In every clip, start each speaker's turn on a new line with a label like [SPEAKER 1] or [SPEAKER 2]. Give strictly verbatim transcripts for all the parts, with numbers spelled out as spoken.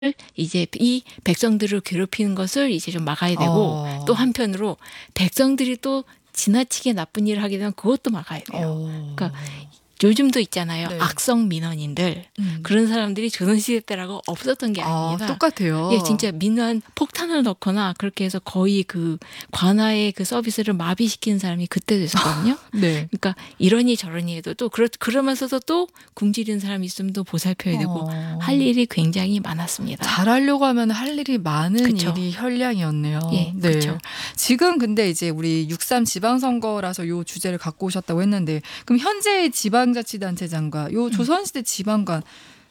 [SPEAKER 1] 이제 이 백성들을 괴롭히는 것을 이제 좀 막아야 되고
[SPEAKER 2] 어.
[SPEAKER 1] 또 한편으로 백성들이 또 지나치게 나쁜 일을 하게 되면 그것도 막아야 돼요.
[SPEAKER 2] 어.
[SPEAKER 1] 그러니까 요즘도 있잖아요.
[SPEAKER 2] 네.
[SPEAKER 1] 악성 민원인들.
[SPEAKER 2] 음.
[SPEAKER 1] 그런 사람들이 조선시대 때라고 없었던 게
[SPEAKER 2] 아,
[SPEAKER 1] 아닙니다.
[SPEAKER 2] 똑같아요.
[SPEAKER 1] 예, 진짜 민원 폭탄을 넣거나 그렇게 해서 거의 그 관아의 그 서비스를 마비시키는 사람이 그때도 있었거든요.
[SPEAKER 2] 네.
[SPEAKER 1] 그러니까 이러니 저러니 해도 또 그러, 그러면서도 또 굶주린 사람이 있으면 또 보살펴야 되고
[SPEAKER 2] 어.
[SPEAKER 1] 할 일이 굉장히 많았습니다.
[SPEAKER 2] 잘하려고 하면 할 일이 많은
[SPEAKER 1] 그쵸.
[SPEAKER 2] 일이 현량이었네요.
[SPEAKER 1] 예,
[SPEAKER 2] 네.
[SPEAKER 1] 그쵸.
[SPEAKER 2] 지금 근데 이제 우리 육삼 지방선거라서 요 주제를 갖고 오셨다고 했는데 그럼 현재의 지방자치단체장과 요 조선시대 지방관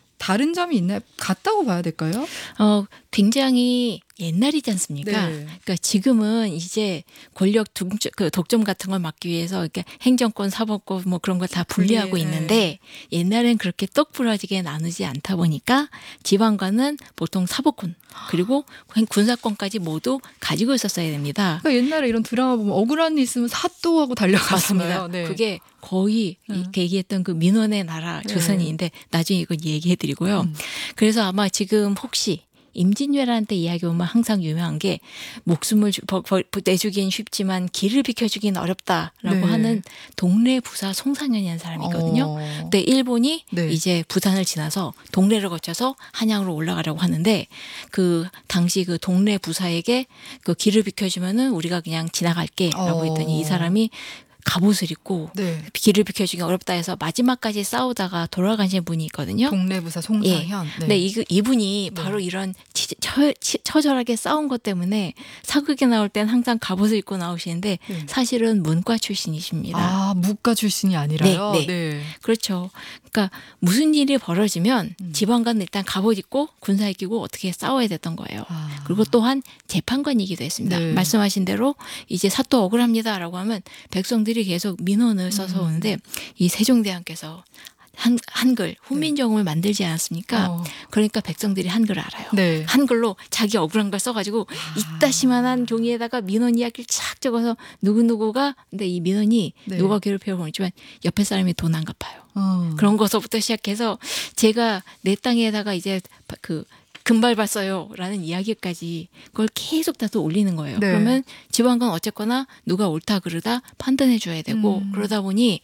[SPEAKER 2] 다른 점이 있나요? 같다고 봐야 될까요?
[SPEAKER 1] 어, 굉장히 옛날이지 않습니까?
[SPEAKER 2] 네.
[SPEAKER 1] 그러니까 지금은 이제 권력 독점, 그 독점 같은 걸 막기 위해서 이렇게 행정권, 사법권 뭐 그런 걸 다 분리하고
[SPEAKER 2] 분리,
[SPEAKER 1] 있는데 옛날엔 그렇게 똑 부러지게 나누지 않다 보니까 지방관은 보통 사법권 그리고 군사권까지 모두 가지고 있었어야 됩니다.
[SPEAKER 2] 그러니까 옛날에 이런 드라마 보면 억울한 일 있으면 사또하고 달려갔어요.
[SPEAKER 1] 맞습니다.
[SPEAKER 2] 네.
[SPEAKER 1] 그게 거의
[SPEAKER 2] 음.
[SPEAKER 1] 이렇게 얘기했던 그 민원의 나라
[SPEAKER 2] 네.
[SPEAKER 1] 조선인데 나중에 이거 얘기해 드리고요.
[SPEAKER 2] 음.
[SPEAKER 1] 그래서 아마 지금 혹시 임진왜란때 이야기 오면 항상 유명한 게 목숨을 주, 버, 버, 내주긴 쉽지만 길을 비켜주긴 어렵다라고
[SPEAKER 2] 네.
[SPEAKER 1] 하는 동래 부사 송상현이라는 사람이거든요.
[SPEAKER 2] 어.
[SPEAKER 1] 근데 일본이
[SPEAKER 2] 네.
[SPEAKER 1] 이제 부산을 지나서 동래를 거쳐서 한양으로 올라가려고 하는데 그 당시 그 동래 부사에게 그 길을 비켜주면은 우리가 그냥 지나갈게라고
[SPEAKER 2] 어.
[SPEAKER 1] 했더니 이 사람이 갑옷을 입고
[SPEAKER 2] 네.
[SPEAKER 1] 길을 비켜주기 어렵다 해서 마지막까지 싸우다가 돌아가신 분이 있거든요.
[SPEAKER 2] 동래부사 송상현. 네.
[SPEAKER 1] 근데 이, 이분이
[SPEAKER 2] 네.
[SPEAKER 1] 바로 이런 치, 처, 치, 처절하게 싸운 것 때문에 사극에 나올 땐 항상 갑옷을 입고 나오시는데
[SPEAKER 2] 네.
[SPEAKER 1] 사실은 문과 출신이십니다.
[SPEAKER 2] 아, 무과 출신이 아니라요?
[SPEAKER 1] 네, 네. 그렇죠. 그러니까 무슨 일이 벌어지면
[SPEAKER 2] 음.
[SPEAKER 1] 지방관은 일단 갑옷 입고 군사 입고 어떻게 싸워야 됐던 거예요.
[SPEAKER 2] 아.
[SPEAKER 1] 그리고 또한 재판관이기도 했습니다.
[SPEAKER 2] 네.
[SPEAKER 1] 말씀하신 대로 이제 사또 억울합니다라고 하면 백성들이 계속 민원을 써서
[SPEAKER 2] 음.
[SPEAKER 1] 오는데 이 세종대왕께서 한, 한글, 훈민정음을 만들지 않았습니까?
[SPEAKER 2] 어.
[SPEAKER 1] 그러니까 백성들이 한글을 알아요.
[SPEAKER 2] 네.
[SPEAKER 1] 한글로 자기 억울한 걸 써가지고 이따시만한 종이에다가 민원 이야기를 쫙 적어서 누구누구가 근데 이 민원이
[SPEAKER 2] 네.
[SPEAKER 1] 누가 괴롭혀고 모르지만 옆에 사람이 돈 안 갚아요.
[SPEAKER 2] 어.
[SPEAKER 1] 그런 거서부터 시작해서 제가 내 땅에다가 이제 그 금발 봤어요 라는 이야기까지 그걸 계속 다 또 올리는 거예요.
[SPEAKER 2] 네.
[SPEAKER 1] 그러면 지방관 어쨌거나 누가 옳다 그르다 판단해 줘야 되고
[SPEAKER 2] 음.
[SPEAKER 1] 그러다 보니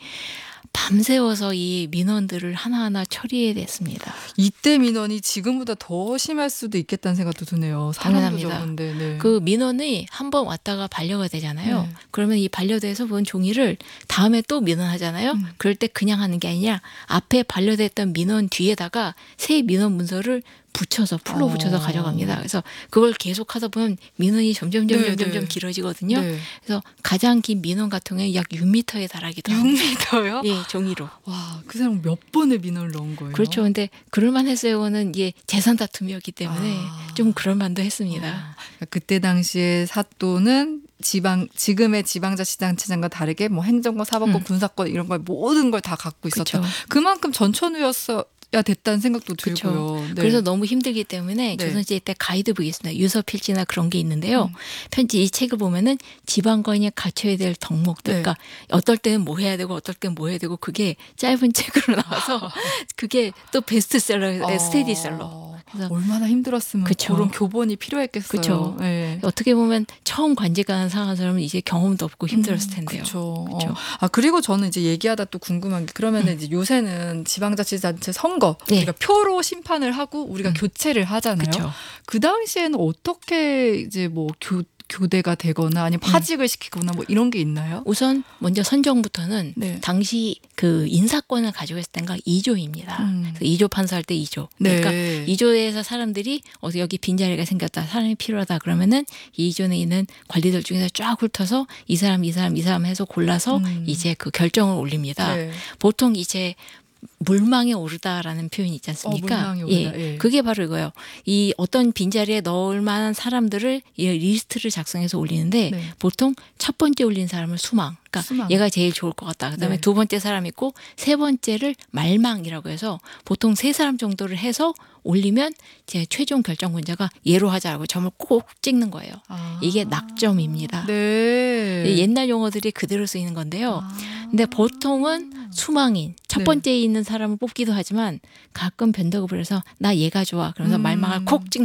[SPEAKER 1] 밤새워서 이 민원들을 하나하나 처리해야 됐습니다.
[SPEAKER 2] 이때 민원이 지금보다 더 심할 수도 있겠다는 생각도 드네요. 사람도
[SPEAKER 1] 당연합니다.
[SPEAKER 2] 적은데. 네.
[SPEAKER 1] 그 민원이 한 번 왔다가 반려가 되잖아요.
[SPEAKER 2] 네.
[SPEAKER 1] 그러면 이 반려돼서 본 종이를 다음에 또 민원하잖아요.
[SPEAKER 2] 음.
[SPEAKER 1] 그럴 때 그냥 하는 게 아니라 앞에 반려됐던 민원 뒤에다가 새 민원 문서를 붙여서 풀로
[SPEAKER 2] 어.
[SPEAKER 1] 붙여서 가져갑니다. 그래서 그걸 계속 하다 보면 민원이 점점 점점
[SPEAKER 2] 네,
[SPEAKER 1] 점점
[SPEAKER 2] 네.
[SPEAKER 1] 길어지거든요.
[SPEAKER 2] 네.
[SPEAKER 1] 그래서 가장 긴 민원 같은 경우에 약 육 미터에 달하기도
[SPEAKER 2] 육
[SPEAKER 1] 합니다.
[SPEAKER 2] 미터요?
[SPEAKER 1] 예, 종이로.
[SPEAKER 2] 와, 그 사람 몇 번의 민원을 넣은 거예요?
[SPEAKER 1] 그렇죠. 근데 그럴만 했어요. 이거는 이게 재산 다툼이었기 때문에
[SPEAKER 2] 아.
[SPEAKER 1] 좀 그럴만도 했습니다.
[SPEAKER 2] 어, 그때 당시에 사또는 지방 지금의 지방자치단체장과 다르게 뭐 행정권, 사법권,
[SPEAKER 1] 음.
[SPEAKER 2] 군사권 이런 걸 모든 걸 다 갖고 있었다.
[SPEAKER 1] 그쵸.
[SPEAKER 2] 그만큼 전천후였어야 됐다는 생각도 들고요. 네.
[SPEAKER 1] 그래서 너무 힘들기 때문에
[SPEAKER 2] 네.
[SPEAKER 1] 조선시대 때 가이드북이 있습니다. 유서필지나 그런 게 있는데요.
[SPEAKER 2] 음.
[SPEAKER 1] 편지 이 책을 보면은 지방관이 갖춰야 될 덕목들.
[SPEAKER 2] 네.
[SPEAKER 1] 그러니까 어떨 때는 뭐 해야 되고 어떨 때는 뭐 해야 되고 그게 짧은 책으로 나와서 그게 또 베스트셀러,
[SPEAKER 2] 어.
[SPEAKER 1] 스테디셀러. 그래서
[SPEAKER 2] 얼마나 힘들었으면
[SPEAKER 1] 그쵸.
[SPEAKER 2] 그런 교본이 필요했겠어요.
[SPEAKER 1] 그쵸.
[SPEAKER 2] 네.
[SPEAKER 1] 어떻게 보면 처음 관직하는 상한 사람은 이제 경험도 없고 힘들었을 텐데요.
[SPEAKER 2] 그렇죠.
[SPEAKER 1] 그쵸.
[SPEAKER 2] 어. 아 그리고 저는 이제 얘기하다 또 궁금한 게 그러면 은
[SPEAKER 1] 음.
[SPEAKER 2] 이제 요새는 지방자치단체 선거
[SPEAKER 1] 네.
[SPEAKER 2] 우리가 표로 심판을 하고 우리가
[SPEAKER 1] 음.
[SPEAKER 2] 교체를 하잖아요.
[SPEAKER 1] 그쵸.
[SPEAKER 2] 그 당시에는 어떻게 이제 뭐 교, 교대가 되거나 아니면 파직을 시키거나 뭐 이런 게 있나요?
[SPEAKER 1] 우선 먼저 선정부터는
[SPEAKER 2] 네.
[SPEAKER 1] 당시 그 인사권을 가지고 있을 때가 이조입니다.
[SPEAKER 2] 음.
[SPEAKER 1] 이조 판사할 때 이조.
[SPEAKER 2] 네.
[SPEAKER 1] 그러니까 이조에서 사람들이 어 여기 빈자리가 생겼다. 사람이 필요하다. 그러면은 이 이조에 있는 관리들 중에서 쫙 훑어서 이 사람 이 사람 이 사람 해서 골라서
[SPEAKER 2] 음.
[SPEAKER 1] 이제 그 결정을 올립니다.
[SPEAKER 2] 네.
[SPEAKER 1] 보통 이제 물망에 오르다라는 표현이 있지 않습니까?
[SPEAKER 2] 어, 물망에 오르다. 예.
[SPEAKER 1] 그게 바로 이거예요. 이 어떤 빈자리에 넣을 만한 사람들을 이 리스트를 작성해서 올리는데
[SPEAKER 2] 네.
[SPEAKER 1] 보통 첫 번째 올린 사람을 수망. 그러니까
[SPEAKER 2] 수망.
[SPEAKER 1] 얘가 제일 좋을 것 같다. 그다음에
[SPEAKER 2] 네.
[SPEAKER 1] 두 번째 사람 있고 세 번째를 말망이라고 해서 보통 세 사람 정도를 해서 올리면 제 최종 결정권자가 얘로 하자라고 점을 꼭 찍는 거예요.
[SPEAKER 2] 아.
[SPEAKER 1] 이게 낙점입니다.
[SPEAKER 2] 네.
[SPEAKER 1] 옛날 용어들이 그대로 쓰이는 건데요.
[SPEAKER 2] 아.
[SPEAKER 1] 근데 보통은 수망인 첫
[SPEAKER 2] 네.
[SPEAKER 1] 번째 있는 사람을 뽑기도 하지만 가끔 변덕을 부려서 나 얘가 좋아. 그러면서
[SPEAKER 2] 음.
[SPEAKER 1] 말망을 콕 찍는